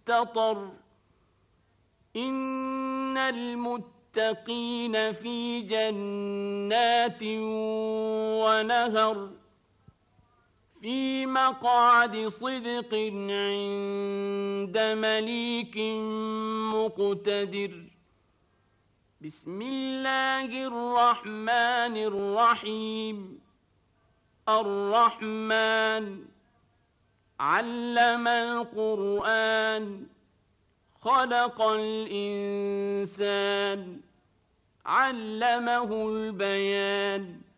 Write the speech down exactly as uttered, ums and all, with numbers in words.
مستطر إن المتقين في جنات ونهر في مقعد صدق عند مليك مقتدر بسم الله الرحمن الرحيم الرحمن علم القرآن خلق الإنسان علمه البيان